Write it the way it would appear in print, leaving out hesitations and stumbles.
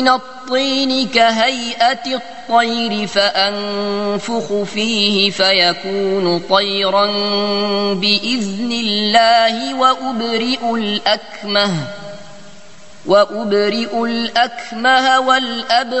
من الطين كهيئة الطير فأنفخ فيه فيكون طيرا بإذن الله وأبرئ الأكمه والأبرص